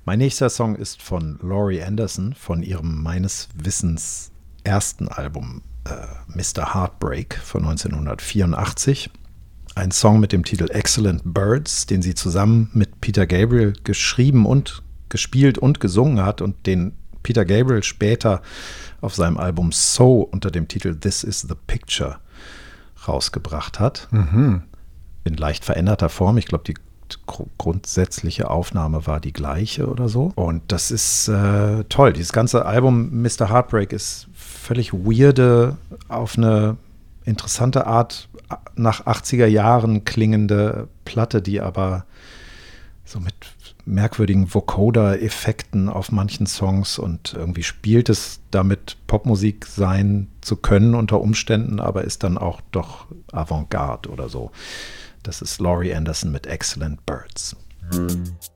Mein nächster Song ist von Laurie Anderson, von ihrem meines Wissens ersten Album Mr. Heartbreak von 1984. Ein Song mit dem Titel Excellent Birds, den sie zusammen mit Peter Gabriel geschrieben und gespielt und gesungen hat und den Peter Gabriel später auf seinem Album So unter dem Titel This is the Picture rausgebracht hat. In leicht veränderter Form. Ich glaube, die grundsätzliche Aufnahme war die gleiche oder so. Und das ist toll. Dieses ganze Album Mr. Heartbreak ist völlig weirde, auf eine interessante Art nach 80er Jahren klingende Platte, die aber so mit merkwürdigen Vocoder-Effekten auf manchen Songs und irgendwie spielt es damit, Popmusik sein zu können unter Umständen, aber ist dann auch doch Avantgarde oder so. Das ist Laurie Anderson mit Excellent Birds.